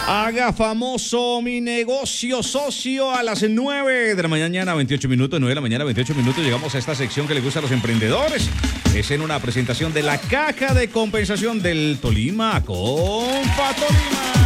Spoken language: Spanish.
Haga famoso mi negocio, socio, a las 9 de la mañana, 28 minutos, 9 de la mañana, 28 minutos. Llegamos a esta sección que le gusta a los emprendedores. Es en una presentación de la caja de compensación del Tolima con Patolima.